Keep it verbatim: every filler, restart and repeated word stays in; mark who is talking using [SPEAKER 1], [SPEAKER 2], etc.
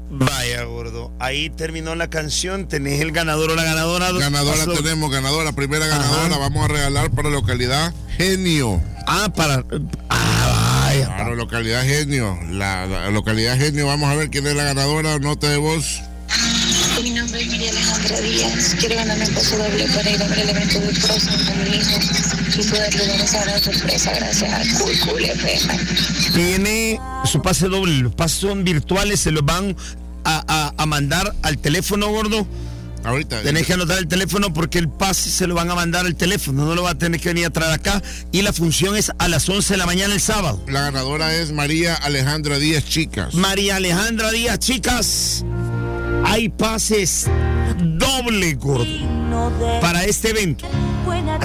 [SPEAKER 1] Vaya, gordo. Ahí terminó la canción. ¿Tenés el ganador o la ganadora?
[SPEAKER 2] Ganadora
[SPEAKER 1] Paso.
[SPEAKER 2] tenemos, ganadora, primera ganadora. Ajá. Vamos a regalar para la localidad Genio.
[SPEAKER 1] Ah, para... Ah, vaya.
[SPEAKER 2] Para la localidad Genio. La, la localidad Genio, vamos a ver quién es la ganadora. Nota de voz.
[SPEAKER 3] Mi nombre es María Alejandra Díaz. Quiero ganarme un paso doble para ir a ver el evento del próximo con mi hijo y poderle dar esa gran sorpresa gracias a Cool Cool F M.
[SPEAKER 1] Tiene su pase doble. Los pases son virtuales, se los van a, a, a mandar al teléfono, gordo.
[SPEAKER 2] Ahorita.
[SPEAKER 1] Tenés que anotar el teléfono porque el pase se lo van a mandar al teléfono. No lo va a tener que venir a traer acá. Y la función es a las once de la mañana el sábado.
[SPEAKER 2] La ganadora es María Alejandra Díaz, chicas.
[SPEAKER 1] María Alejandra Díaz, chicas. Hay pases doble, gordo, para este evento.